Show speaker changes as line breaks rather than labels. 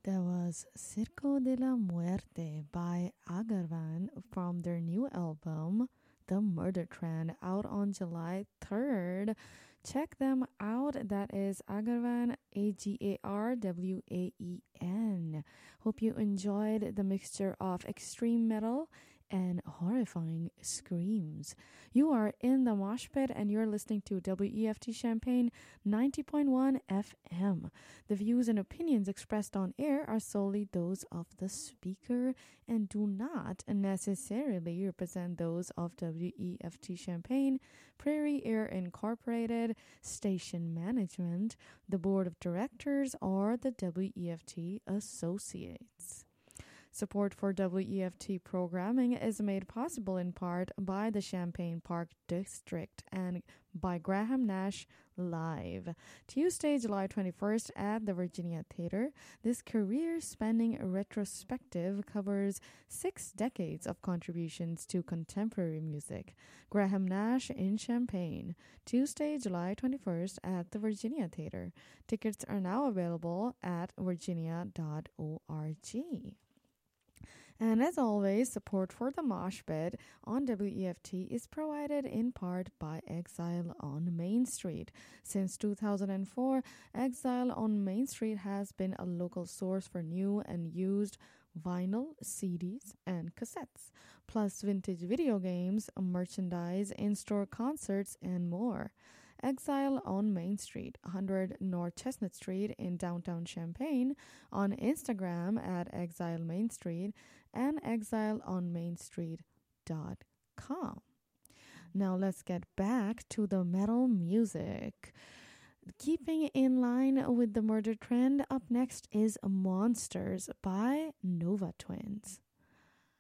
That was Circo de la Muerte by Agarvan from their new album, The Murder Trend, out on July 3rd. Check them out. That is Agarvan, Agarwaen. Hope you enjoyed the mixture of extreme metal and horrifying screams. You are in the mosh pit and you're listening to WEFT Champaign 90.1 FM. The views and opinions expressed on air are solely those of the speaker and do not necessarily represent those of WEFT Champaign, Prairie Air Incorporated, station management, the board of directors, or the WEFT associates. Support for WEFT programming is made possible in part by the Champaign Park District and by Graham Nash Live. Tuesday, July 21st at the Virginia Theater, this career-spanning retrospective covers 6 decades of contributions to contemporary music. Graham Nash in Champaign, Tuesday, July 21st at the Virginia Theater. Tickets are now available at virginia.org. And as always, support for the Mosh Pit on WEFT is provided in part by Exile on Main Street. Since 2004, Exile on Main Street has been a local source for new and used vinyl, CDs, and cassettes, plus vintage video games, merchandise, in-store concerts, and more. Exile on Main Street, 100 North Chestnut Street in downtown Champaign, on Instagram at Exile Main Street and exileonmainstreet.com. Now let's get back to the metal music. Keeping in line with the murder trend, up next is Monsters by Nova Twins.